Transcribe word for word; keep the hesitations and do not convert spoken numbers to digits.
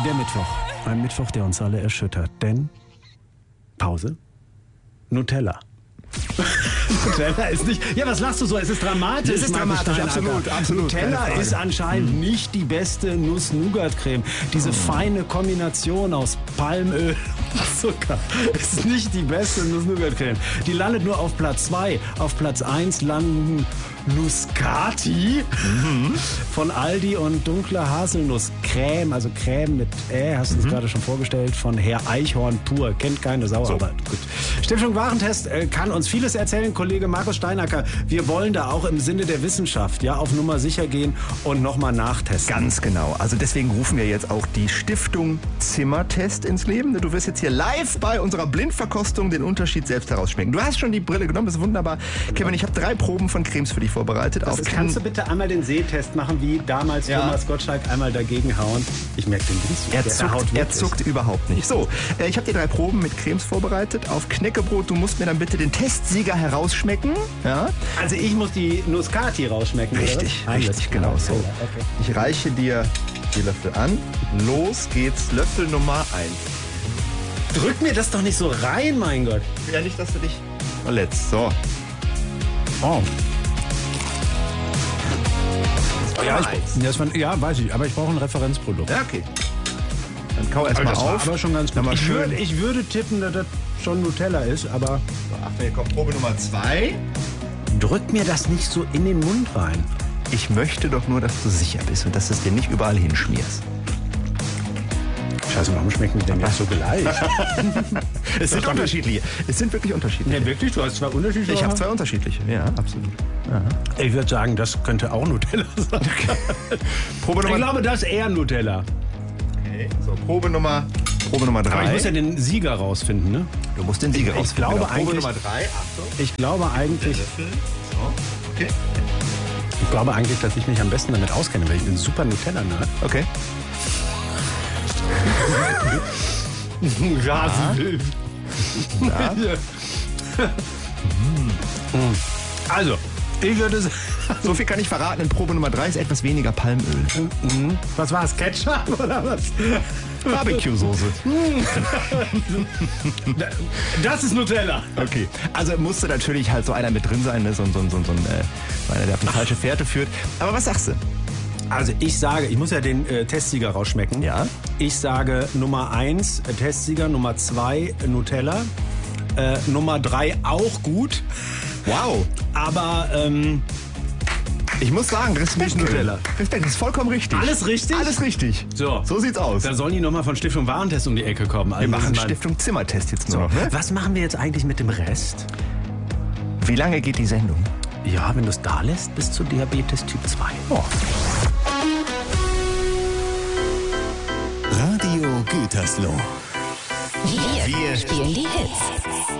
Der Mittwoch. Ein Mittwoch, der uns alle erschüttert. Denn, Pause, Nutella. Nutella ist nicht... Ja, was lachst du so? Es ist dramatisch. Es ist dramatisch, absolut, absolut. Nutella ist anscheinend nicht die beste Nuss-Nougat-Creme. Diese feine Kombination aus Palmöl und Zucker ist nicht die beste Nuss-Nougat-Creme. Die landet nur auf Platz zwei. Auf Platz eins landen Nuscati mhm. von Aldi und dunkle Haselnusscreme, also Creme mit Ä, hast du uns mhm. gerade schon vorgestellt, von Herr Eichhorn pur. Kennt keine Sau, so. Aber gut. Stiftung Warentest äh, kann uns vieles erzählen, Kollege Markus Steinacker. Wir wollen da auch im Sinne der Wissenschaft ja auf Nummer sicher gehen und nochmal nachtesten. Ganz genau. Also deswegen rufen wir jetzt auch die Stiftung Zimmertest ins Leben. Du wirst jetzt hier live bei unserer Blindverkostung den Unterschied selbst herausschmecken. Du hast schon die Brille genommen, das ist wunderbar. Genau. Kevin, ich habe drei Proben von Cremes für dich vorbereitet. Auf ist, kannst du bitte einmal den Sehtest machen, wie damals ja. Thomas Gottschalk einmal dagegen hauen? Ich merke den Dienst. Er zuckt, er zuckt überhaupt nicht. So, äh, ich habe dir drei Proben mit Cremes vorbereitet. Auf Knäckebrot, du musst mir dann bitte den Testsieger herausschmecken. Ja? Also ich muss die Nuscati rausschmecken, Richtig, oder? richtig, genau so. Okay. Ich reiche dir die Löffel an. Los geht's, Löffel Nummer eins. Drück mir das doch nicht so rein, mein Gott. Ja, nicht, dass du dich verletzt. So. Oh. Ja, ich, das war, ja, weiß ich, aber ich brauche ein Referenzprodukt. Ja, okay. Dann kau erst mal auf. Aber schon ganz gut. Ich würde, ich würde tippen, dass das schon Nutella ist, aber... So, Achtung, hier kommt Probe Nummer zwei. Drück mir das nicht so in den Mund rein. Ich möchte doch nur, dass du sicher bist und dass du es dir nicht überall hinschmierst. Scheiße, warum schmecken die denn jetzt so gleich? Es sind unterschiedliche. Es sind wirklich unterschiedliche. Ja, wirklich? Du hast zwei unterschiedliche? Ich habe zwei unterschiedliche, ja, absolut. Aha. Ich würde sagen, das könnte auch Nutella sein. Okay. Probe Nummer ich glaube, das ist eher Nutella. Okay, so, Probe Nummer, Probe Nummer drei. Aber ich muss ja den Sieger rausfinden, ne? Du musst den Sieger ich, rausfinden. Ich glaube genau. Probe eigentlich, Nummer drei, Achtung. Ich glaube eigentlich... So, okay. Ich glaube eigentlich, dass ich mich am besten damit auskenne, weil ich bin super Nutella-Nerd. Okay. Rasenwild. Ja. Also, ich würde sagen... So viel kann ich verraten. In Probe Nummer drei ist etwas weniger Palmöl. Mhm. Was war es? Ketchup oder was? Barbecue-Soße. Das ist Nutella. Okay. Also musste natürlich halt so einer mit drin sein, ne? so, so, so, so ein, äh, einer, der auf eine falsche Fährte führt. Aber was sagst du? Also ich sage, ich muss ja den äh, Testsieger rausschmecken. Ja. Ich sage Nummer eins äh, Testsieger, Nummer zwei Nutella, äh, Nummer drei auch gut. Wow. Aber ähm, ich muss sagen, Respekt Nutella. Respekt, das ist vollkommen richtig. Alles richtig? Alles richtig. So, so sieht's aus. Da sollen die nochmal von Stiftung Warentest um die Ecke kommen. Also wir machen Stiftung Zimmertest jetzt nur so. noch. Ne? Was machen wir jetzt eigentlich mit dem Rest? Wie lange geht die Sendung? Ja, wenn du es da lässt, bis zu Diabetes Typ zwei. Oh. Radio Gütersloh. Wir, Wir spielen die Hits.